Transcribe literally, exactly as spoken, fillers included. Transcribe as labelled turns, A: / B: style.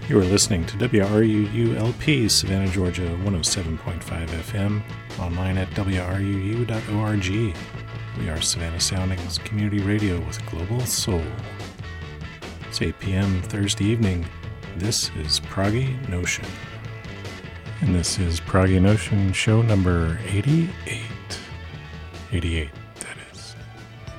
A: You are listening to W R U U L P, Savannah, Georgia, one oh seven point five F M, online at W R U U dot org. We are Savannah Soundings Community Radio with Global Soul. It's eight p.m. Thursday evening. This is Proggy Notion. And this is Proggy Notion show number eighty-eight. eighty-eight.